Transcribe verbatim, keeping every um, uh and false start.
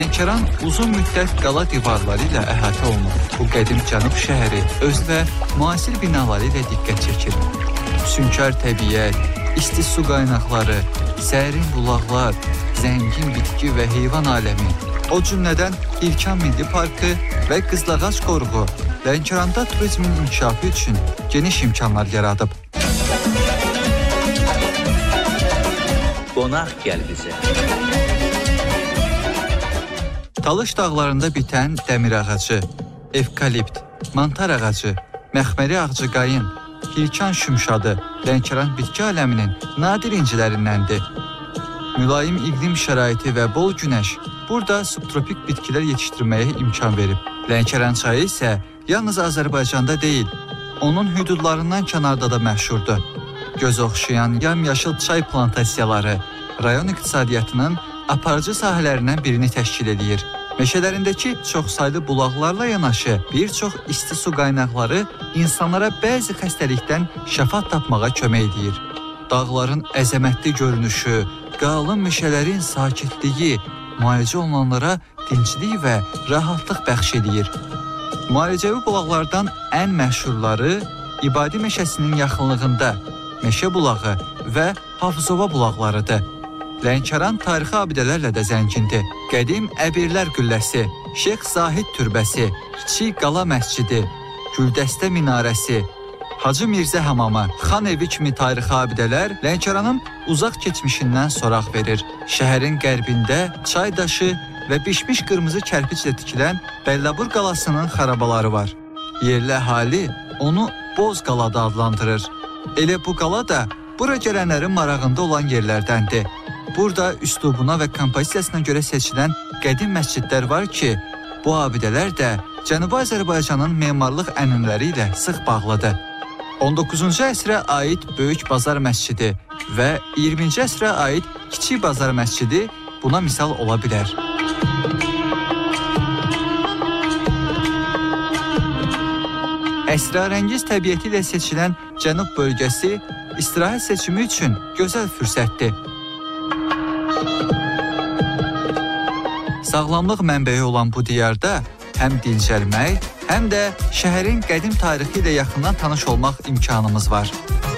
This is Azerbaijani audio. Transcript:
Lənkəran uzun müddət qala divarları ilə əhatə olunub. Bu qədim cənub şəhəri öz və müasir binaları ilə diqqət çəkir. Sünkar təbiət, isti su qaynaqları, sərin bulaqlar, zəngin bitki və heyvan aləmi, o cümlədən İlkan Milli Parkı və Qızılağac qoruğu Lənkəranda turizmin inkişafı üçün geniş imkanlar yaradıb. Qonaq gəl bizə. Talış dağlarında bitən dəmir ağacı, evkalipt, mantar ağacı, məxməri ağcıqayın, hilkan şümşadı Lənkəran bitki aləminin nadir incilərindəndir. Mülayim iqlim şəraiti və bol günəş burada subtropik bitkilər yetişdirməyə imkan verib. Lənkəran çayı isə yalnız Azərbaycanda deyil, onun hüdudlarından kənarda da məşhurdur. Göz oxşayan yamyaşıl çay plantasiyaları rayon iqtisadiyyatının aparıcı sahələrindən birini təşkil edir. Meşələrindəki çoxsaylı bulaqlarla yanaşı bir çox isti su qaynaqları insanlara bəzi xəstəlikdən şəfa tapmağa kömək edir. Dağların əzəmətli görünüşü, qalın meşələrin sakitliyi müalicə olunanlara dinclik və rahatlıq bəxş edir. Müalicəvi bulaqlardan ən məşhurları İbadi meşəsinin yaxınlığında Meşə bulağı və Hafızova bulaqlarıdır. Lənkəran tarixi abidələrlə də zəngindir. Qədim Əbirlər qülləsi, Şeyx Zahid türbəsi, Kiçik Qala məscidi, Güldəstə minarəsi, Hacı Mirzə hamamı, Xan evi kimi tarixi abidələr Lənkəranın uzaq keçmişindən soraq verir. Şəhərin qərbində çay daşı və bişmiş qırmızı kərpiclə tikilən Bəllabur qalasının xarabaları var. Yerli əhali onu Boz qala da adlandırır. Elə bu qala da bura gələnlərin marağında olan yerlərdəndir. Burada üslubuna və kompozisiyasına görə seçilən qədim məscidlər var ki, bu abidələr də Cənubi Azərbaycanın memarlıq ənənələri ilə sıx bağlıdır. on doqquzuncu əsrə aid Böyük Bazar məscidi və iyirminci əsrə aid Kiçik Bazar məscidi buna misal ola bilər. Əsrarəngiz təbiəti ilə seçilən Cənub bölgəsi istirahət seçimi üçün gözəl fürsətdir. Sağlamlıq mənbəyi olan bu diyarda həm dincəlmək, həm də şəhərin qədim tarixi ilə yaxından tanış olmaq imkanımız var.